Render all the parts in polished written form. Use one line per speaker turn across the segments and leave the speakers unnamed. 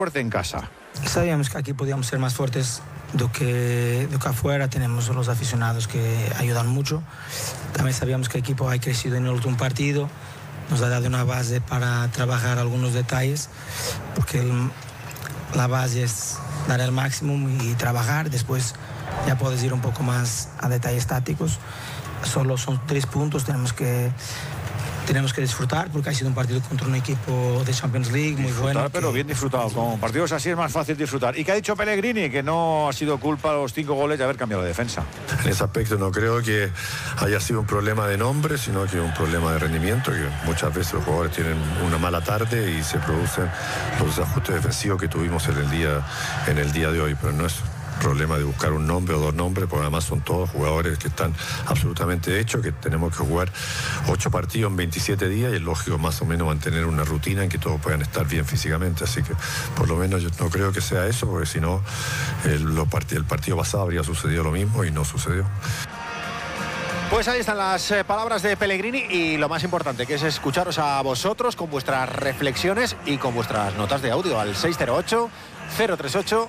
fuerte en casa.
Sabíamos que aquí podíamos ser más fuertes do que afuera. Tenemos los aficionados que ayudan mucho. También sabíamos que el equipo ha crecido en el último partido. Nos ha dado una base para trabajar algunos detalles, porque la base es dar el máximo y trabajar. Después ya puedes ir un poco más a detalles tácticos. Solo son 3 puntos, tenemos que disfrutar, porque ha sido un partido contra un equipo de Champions League muy bueno.
Pero bien disfrutado, con partidos así es más fácil disfrutar. ¿Y qué ha dicho Pellegrini? Que no ha sido culpa los 5 goles de haber cambiado de defensa.
En ese aspecto no creo que haya sido un problema de nombre, sino que un problema de rendimiento, que muchas veces los jugadores tienen una mala tarde y se producen los ajustes defensivos que tuvimos en el día de hoy, pero no es problema de buscar un nombre o 2 nombres, porque además son todos jugadores que están absolutamente hechos, que tenemos que jugar 8 partidos en 27 días y es lógico más o menos mantener una rutina en que todos puedan estar bien físicamente, así que por lo menos yo no creo que sea eso, porque si no el partido pasado habría sucedido lo mismo y no sucedió.
Pues ahí están las palabras de Pellegrini y lo más importante, que es escucharos a vosotros con vuestras reflexiones y con vuestras notas de audio al 608-038-447.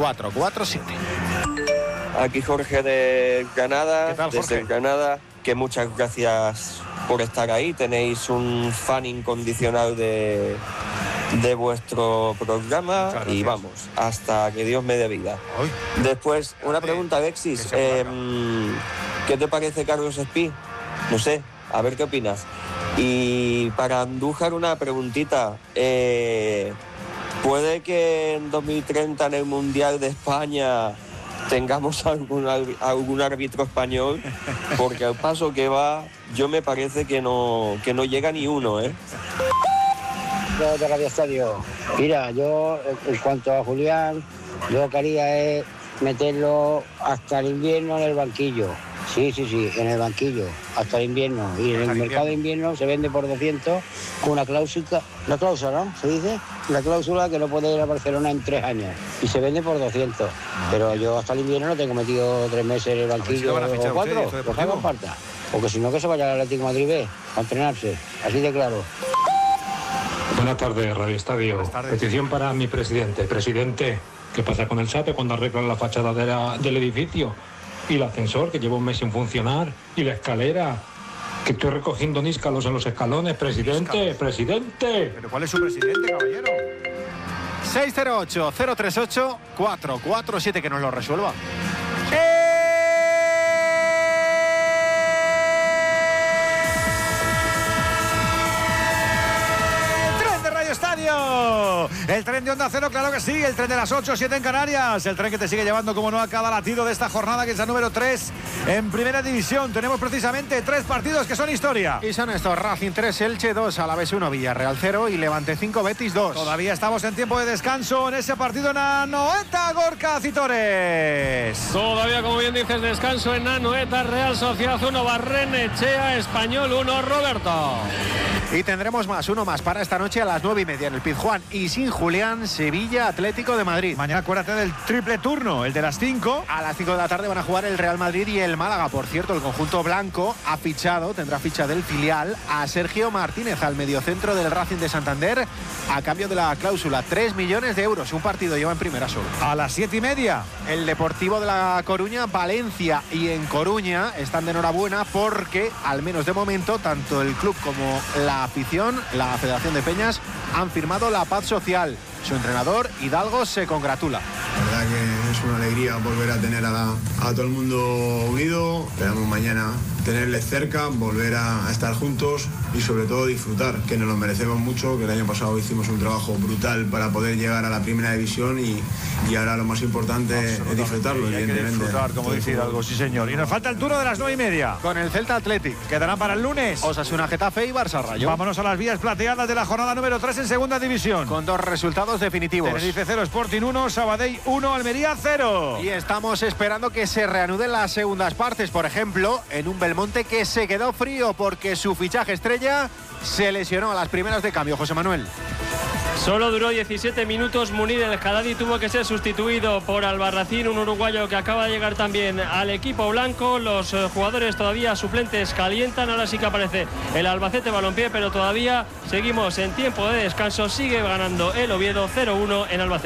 Aquí Jorge de Granada.
¿Qué tal, Jorge?
Desde Granada, que muchas gracias por estar ahí. Tenéis un fan incondicional de vuestro programa y vamos, hasta que Dios me dé vida. Después, una pregunta, Alexis. ¿Qué te parece Carlos Espí? No sé, a ver qué opinas. Y para Andújar una preguntita. ¿Puede que en 2030 en el Mundial de España tengamos algún árbitro español? Porque al paso que va, yo me parece que no llega ni uno, ¿eh?
De Radio Estadio. Mira, yo en cuanto a Julián, yo lo que haría es meterlo hasta el invierno en el banquillo. Sí, en el banquillo, hasta el invierno. Y en el mercado de invierno se vende por 200 con una cláusula, ¿no? Se dice, una cláusula que no puede ir a Barcelona en 3 años. Y se vende por 200. Pero yo hasta el invierno no tengo metido 3 meses en el banquillo o 4, lo que hagan falta. Porque si no, que se vaya al Atlético de Madrid B a entrenarse. Así de claro.
Buenas tardes, Radio Estadio.
Buenas tardes.
Petición para mi presidente. Presidente, ¿qué pasa con el SAPE cuando arreglan la fachada del edificio? Y el ascensor, que lleva un mes sin funcionar, y la escalera, que estoy recogiendo níscalos en los escalones. Presidente, presidente.
¿Pero cuál es su presidente, caballero? 608-038-447, que nos lo resuelva. El tren de Onda Cero, claro que sí, el tren de las 8:07 en Canarias, el tren que te sigue llevando como no a cada latido de esta jornada, que es la número 3 en Primera División. Tenemos precisamente 3 partidos que son historia. Y son estos: Racing 3, Elche 2, Alavés 1, Villarreal 0 y Levante 5, Betis 2. Todavía estamos en tiempo de descanso en ese partido en Anoeta, Gorka Citores.
Todavía, como bien dices, descanso en Anoeta. Real Sociedad 1, Barrenechea, Español 1, Roberto.
Y tendremos uno más para esta noche a las 9:30 en el Pizjuán. Y sin Julián, Sevilla, Atlético de Madrid. Mañana acuérdate del triple turno, el de las 5. A las 5 de la tarde van a jugar el Real Madrid y el Málaga. Por cierto, el conjunto blanco tendrá ficha del filial a Sergio Martínez, al mediocentro del Racing de Santander, a cambio de la cláusula, 3 millones de euros. Un partido lleva en primera solo. A las 7:30, el Deportivo de La Coruña, Valencia. Y en Coruña están de enhorabuena porque, al menos de momento, tanto el club como la afición, la Federación de Peñas, han firmado la paz social. Su entrenador, Hidalgo, se congratula.
La verdad que es una alegría volver a tener a todo el mundo unido. Esperamos mañana tenerles cerca, volver a estar juntos y sobre todo disfrutar, que nos lo merecemos mucho, que el año pasado hicimos un trabajo brutal para poder llegar a la Primera División y ahora lo más importante es disfrutarlo, evidentemente.
Hay que disfrutar, como dice Hidalgo, sí señor. Y nos falta el turno de las 9:30 con el Celta Athletic. Quedarán para el lunes Osasuna Getafe y Barça Rayo. Vámonos a las vías plateadas de la jornada número 3 en Segunda División, con 2 resultados definitivos: Tenerife 0, Sporting 1, Sabadell 1, Almería 0. Y estamos esperando que se reanuden las segundas partes, por ejemplo, en un Belmonte que se quedó frío porque su fichaje estrella se lesionó a las primeras de cambio. José Manuel.
Solo duró 17 minutos. Munir El Haddadi tuvo que ser sustituido por Albarracín, un uruguayo que acaba de llegar también al equipo blanco. Los jugadores todavía suplentes calientan. Ahora sí que aparece el Albacete Balompié, pero todavía seguimos en tiempo de descanso. Sigue ganando el Oviedo 0-1 en Albacete.